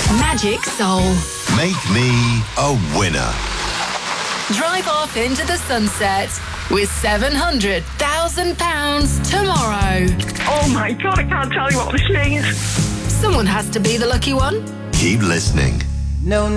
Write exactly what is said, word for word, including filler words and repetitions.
Magic Soul. Make me a winner. Drive off into the sunset with seven hundred thousand pounds tomorrow. Oh my God, I can't tell you what this means. Someone has to be the lucky one. Keep listening. No,